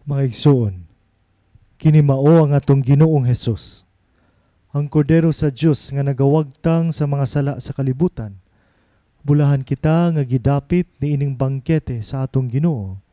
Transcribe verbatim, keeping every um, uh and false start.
Mga igsoon, kini mao ang atong Ginoong Hesus, ang kordero sa Dios nga nagawagtang sa mga sala sa kalibutan. Bulahan kita nga gidapit ni ining bangkete sa atong Ginoo.